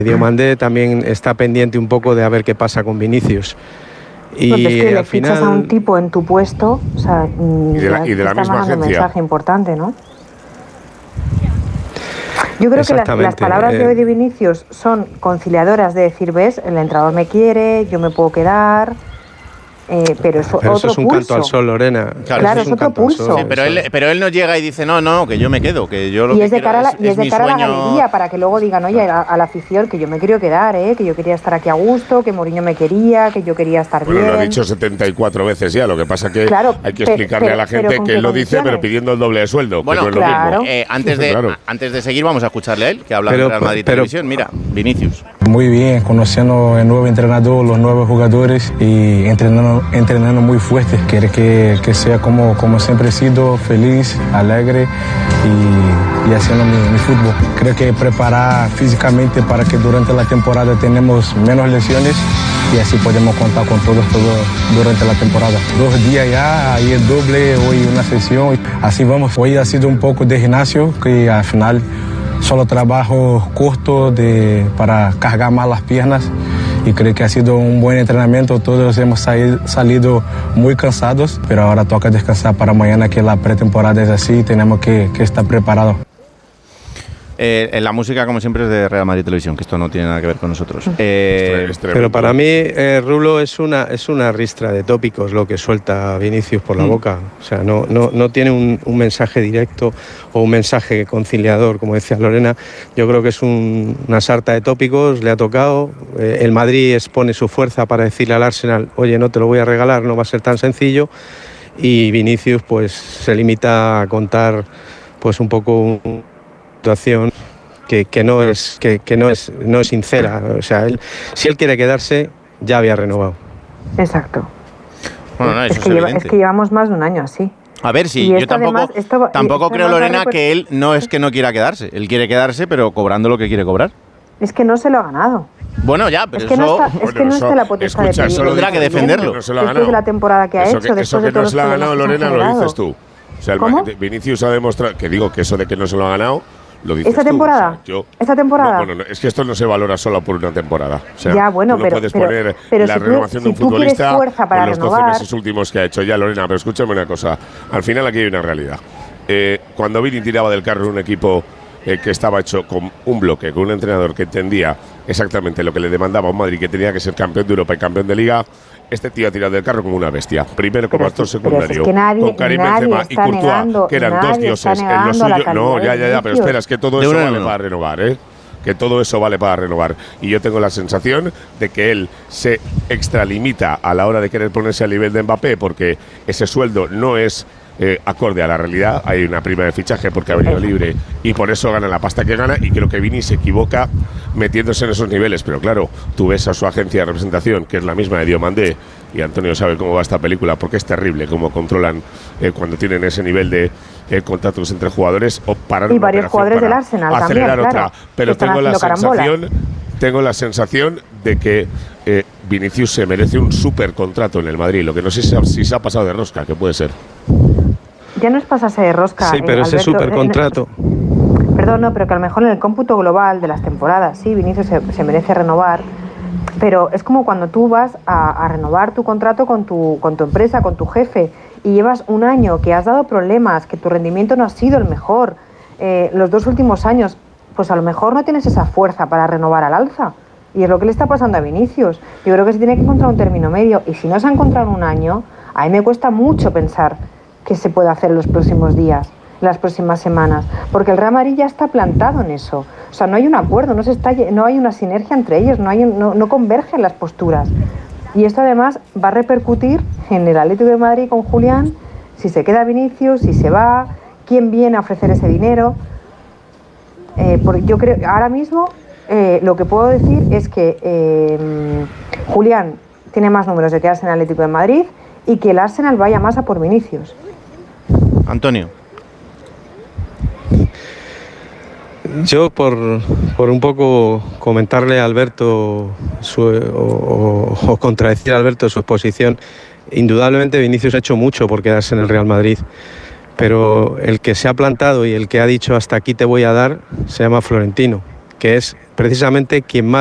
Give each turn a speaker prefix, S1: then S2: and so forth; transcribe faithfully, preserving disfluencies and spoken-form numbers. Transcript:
S1: Diomandé también está pendiente un poco de a ver qué pasa con Vinicius.
S2: Y pues es que
S1: al
S2: le
S1: final
S2: fichas a un tipo en tu puesto, o sea,
S3: y de la, y de la misma agencia.
S2: Un mensaje importante, ¿no? Yo creo que las, las palabras eh, de hoy de Vinicius son conciliadoras de decir, ves, el entrenador me quiere, yo me puedo quedar. Eh, pero eso,
S1: pero
S2: otro
S1: eso es un
S2: pulso.
S1: canto al sol, Lorena.
S2: Claro, claro, es, es otro pulso.
S4: Sí, pero, él, pero él no llega y dice, no, no, que yo me quedo, que yo lo
S2: y
S4: que
S2: es de
S4: quiero
S2: cara a la,
S4: es,
S2: y es,
S4: es
S2: de
S4: mi
S2: cara
S4: sueño...
S2: a la galería, para que luego digan, oye, a, a la afición, que yo me quiero quedar, ¿eh? Que yo quería estar aquí a gusto, que Mourinho me quería, que yo quería estar
S3: bueno,
S2: bien.
S3: Bueno, lo ha dicho setenta y cuatro veces ya, lo que pasa que
S2: claro,
S3: hay que explicarle
S2: pero,
S3: a la gente que él lo dice, pero pidiendo el doble de sueldo.
S4: Bueno,
S3: que no es
S4: claro.
S3: lo mismo.
S4: Eh, antes, de,
S3: claro.
S4: antes de seguir, vamos a escucharle a él, que habla
S1: pero,
S4: de Real Madrid
S1: pero,
S4: Televisión. Mira, Vinicius.
S5: Muy bien, conociendo el nuevo entrenador, los nuevos jugadores y entrenando, entrenando muy fuerte. Quiere que, que sea como, como siempre he sido, feliz, alegre y, y haciendo mi, mi fútbol. Creo que preparar físicamente para que durante la temporada tenemos menos lesiones y así podemos contar con todos todo durante la temporada. Dos días ya, ahí el doble, hoy una sesión, así vamos. Hoy ha sido un poco de gimnasio, que al final solo trabajo corto de, para cargar más las piernas y creo que ha sido un buen entrenamiento. Todos hemos salido muy cansados, pero ahora toca descansar para mañana, que la pretemporada es así y tenemos que, que estar preparados.
S4: Eh, la música, como siempre, es de Real Madrid Televisión, que esto no tiene nada que ver con nosotros. Eh,
S1: pero para mí, eh, Rulo, es una, es una ristra de tópicos lo que suelta Vinicius por la mm. boca. O sea, no, no, no tiene un, un mensaje directo o un mensaje conciliador, como decía Lorena. Yo creo que es un, una sarta de tópicos, le ha tocado. Eh, el Madrid expone su fuerza para decirle al Arsenal, oye, no te lo voy a regalar, no va a ser tan sencillo. Y Vinicius, pues, se limita a contar, pues, un poco un situación que, que no es que, que no es no es sincera. O sea, él, si él quiere quedarse, ya había renovado.
S2: Exacto.
S4: Bueno, no, eso
S2: es,
S4: es,
S2: que lleva,
S4: evidente.
S2: es que llevamos más de un año así.
S4: A ver, sí, yo tampoco, además, esto, tampoco esto creo, Lorena, que él no es que no quiera quedarse. Él quiere quedarse, pero cobrando lo que quiere cobrar.
S2: Es que no se lo ha ganado.
S4: Bueno, ya, pero
S2: es que
S4: eso...
S2: No está, es
S3: bueno,
S2: que no
S3: eso,
S2: está la potestad
S3: escucha,
S2: de pedir.
S4: Eso tendrá que defenderlo.
S3: No se lo ha
S2: después
S3: ganado.
S2: de la temporada que ha
S3: eso
S2: hecho,
S3: que,
S2: después
S3: eso
S2: de
S3: que no se lo ha ganado, Lorena, lo dices tú. O sea, el Vinicius ha demostrado, que digo que eso de que no se lo ha ganado, lo dices
S2: ¿Esta
S3: tú.
S2: temporada?
S3: O sea, yo,
S2: ¿Esta temporada?
S3: No, bueno, no, es que esto no se valora solo por una temporada. O sea,
S2: ya, bueno,
S3: tú no
S2: pero,
S3: puedes
S2: pero,
S3: poner
S2: pero
S3: la
S2: si
S3: renovación
S2: tú,
S3: de un
S2: si tú
S3: futbolista
S2: fuerza para
S3: con los
S2: renovar,
S3: doce meses últimos que ha hecho. Ya, Lorena, pero escúchame una cosa. Al final aquí hay una realidad. Eh, cuando Vini tiraba del carro un equipo eh, que estaba hecho con un bloque, con un entrenador que entendía exactamente lo que le demandaba a un Madrid, que tenía que ser campeón de Europa y campeón de Liga, este tío ha tirado del carro como una bestia. Primero como actor secundario,
S2: es que nadie,
S3: con Karim Benzema y Courtois, negando, que eran dos dioses en lo suyo. No, ya, ya, ya, pero espera, es que todo eso vale para renovar, ¿eh? Que todo eso vale para renovar. Y yo tengo la sensación de que él se extralimita a la hora de querer ponerse al nivel de Mbappé, porque ese sueldo no es eh, acorde a la realidad. Hay una prima de fichaje porque ha venido libre y por eso gana la pasta que gana, y creo que Vini se equivoca metiéndose en esos niveles. Pero claro, tú ves a su agencia de representación, que es la misma de Diomandé, y Antonio sabe cómo va esta película, porque es terrible cómo controlan eh, cuando tienen ese nivel de eh, contratos entre jugadores o parar
S2: y varios jugadores del Arsenal
S3: acelerar
S2: también,
S3: otra.
S2: Claro,
S3: pero tengo la
S2: carambolas.
S3: sensación tengo la sensación de que eh, Vinicius se merece un super contrato en el Madrid. Lo que no sé si, si se ha pasado de rosca, que puede ser.
S2: Ya no es pasarse de rosca.
S1: Sí, pero
S2: eh,
S1: ese
S2: Alberto,
S1: supercontrato.
S2: Eh, perdón, no, pero que a lo mejor en el cómputo global de las temporadas, sí, Vinicius se, se merece renovar. Pero es como cuando tú vas a, a renovar tu contrato con tu, con tu empresa, con tu jefe, y llevas un año que has dado problemas, que tu rendimiento no ha sido el mejor, eh, los dos últimos años, pues a lo mejor no tienes esa fuerza para renovar al alza. Y es lo que le está pasando a Vinicius. Yo creo que se tiene que encontrar un término medio. Y si no se ha encontrado en un año, a mí me cuesta mucho pensar qué se puede hacer en los próximos días, las próximas semanas. Porque el Real Madrid ya está plantado en eso. O sea, no hay un acuerdo, no, se está, no hay una sinergia entre ellos, no, hay, no, no convergen las posturas. Y esto además va a repercutir en el Atlético de Madrid con Julián, si se queda Vinicius, si se va, quién viene a ofrecer ese dinero. Eh, porque yo creo, ahora mismo, eh, lo que puedo decir es que eh, Julián tiene más números de quedarse en el Atlético de Madrid y que el Arsenal vaya más a por Vinicius.
S4: Antonio.
S1: Yo, por, por un poco comentarle a Alberto su, o, o contradecir a Alberto su exposición, indudablemente Vinicius ha hecho mucho por quedarse en el Real Madrid, pero el que se ha plantado y el que ha dicho hasta aquí te voy a dar se llama Florentino. que es precisamente quien más